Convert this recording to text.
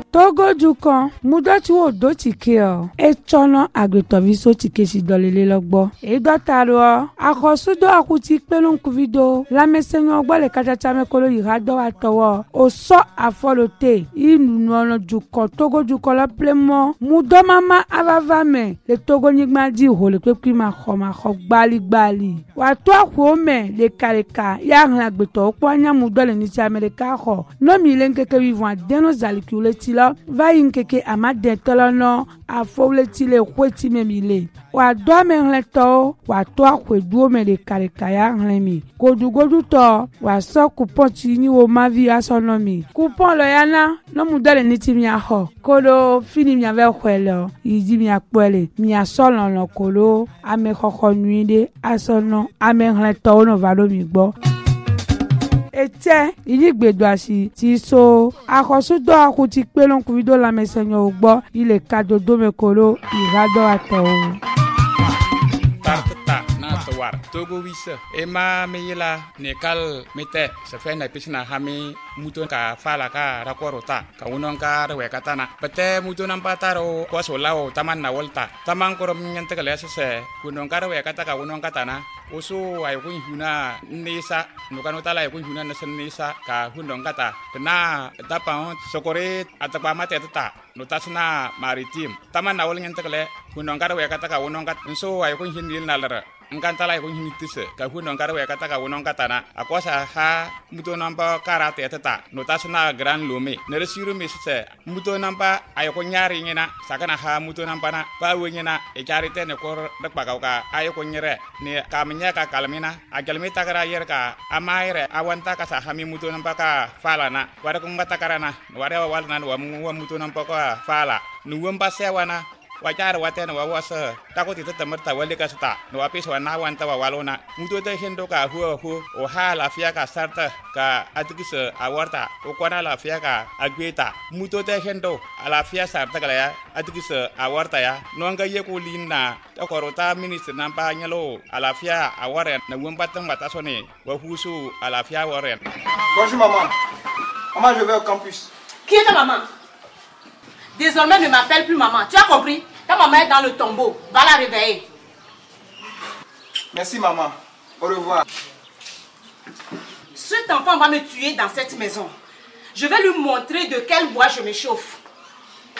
Togo dukan mudoti wo do tike o e chono agritoviso tike si dolele logbo e dotaro akosudo akuti pelon kuvido la mesenyo gbo le kachacha me kolo irado atowo o so afolote inu ono dukan Togo dukan lo plemo mudo mama avava me le Togo nigma di ho le pepi ma kho gbali wa to akwo me le kaleka ya hlan agbeto opo anya mudo le ni ti America ho no mi le nkeke vivant deno zalikule ti va yinkeke amade tolono afowle ti le kweti memile wa do me hleto wa to akweduo me le karikaya hlemi godugodu to wa so coupon ti ni wo mavi asonomi coupon lo yana no mudale ni ti mi aho kolo fini mi ave kwelo yidi mi apele mi asolon lo kolo ame khokho nuide asono ame hleto no valo mi gbo ete iligbedo asi ti so akosudo akuti pelon kuvido la mesenyo ogbo ile kadodo mekolo irado ato tarta na sawar Togo wisa ema meyila nekal mete sefe na pisna hami muton ka fala ka rakorota ka unon ka rewe katana pete muton ampataro kwaso lao taman na volta taman korom nyante kale se kunon ka rewe kata ka unon katana oso ay ko huna nisa no kanota la ko huna na nisa ka hunon kata na tapa sokore atapa mate tata no tasna maritim taman na wol nyante kale kunon ka rewe kata ka unon kat so ay ko hindi nalara nganta la ko hindi tise ka hunon ka rewe kata ka unon katana akwasa ha muton ampa karate tata no tasna gran lome ne resiru mi se muton ampa ay ko nyari ngina sakana ha muton ampa na pa wenyina e charite ne ko dakpa ka ay ko nyere ne kamnya ka kalmina agalmi takara yer ka amaire awanta ka sa hami muton ampa ka fala na wara ko ngata karana wara wal nan wa muton ampa ka fala nuwam pasewana wajar waten wa wasa takoti temerta wale ka sta no apis wana wanta wa walona muto te hendo ka hu o ha la fia ka sarta ka atikise awarta o kwana la fia ka agweta muto te hendo ala fia sarta kala ya atikise awarta ya no nga ye ko linna to korota ministre nampa nyalo ala fia awaren na wembatan batasone wa husu ala fia waren. Bonjour maman. Maman, je vais au campus. Qui est ta maman? Désormais, ne m'appelle plus maman. Tu as compris? Ta maman est dans le tombeau. Va la réveiller. Merci maman. Au revoir. Cet enfant va me tuer dans cette maison. Je vais lui montrer de quel bois je me chauffe.